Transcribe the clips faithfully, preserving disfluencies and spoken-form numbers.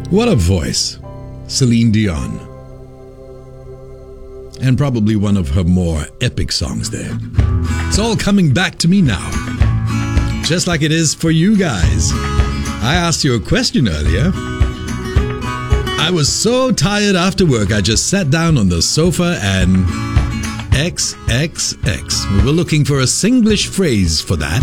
What a voice. Celine Dion. And probably one of her more epic songs there. It's all coming back to me now. Just like it is for you guys. I asked you a question earlier. I was so tired after work, I just sat down on the sofa and X X X. We were looking for a Singlish phrase for that.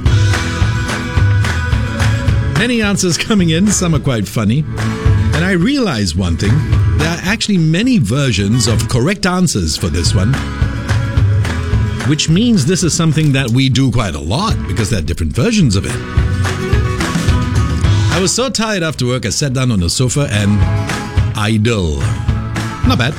Many answers coming in, some are quite funny. And I realized one thing, there are actually many versions of correct answers for this one. Which means this is something that we do quite a lot because there are different versions of it. I was so tired after work, I sat down on the sofa and idle. Not bad.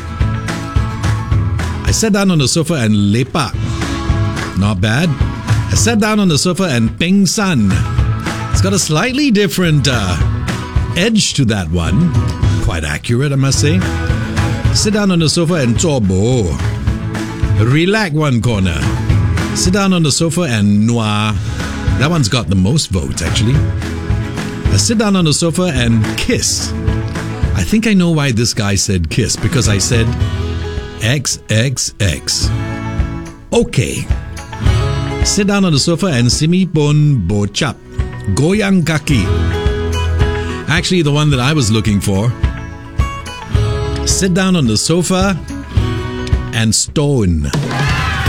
I sat down on the sofa and lepak. Not bad. I sat down on the sofa and pengsan. It's got a slightly different uh, edge to that one. Quite accurate, I must say. Sit down on the sofa and zobo. Relax one corner. Sit down on the sofa and nua. That one's got the most votes, actually. I sit down on the sofa and kiss. I think I know why this guy said kiss, because I said X X X. Okay. Sit down on the sofa and simipon bocap. Goyang kaki. Actually, the one that I was looking for. Sit down on the sofa and stone.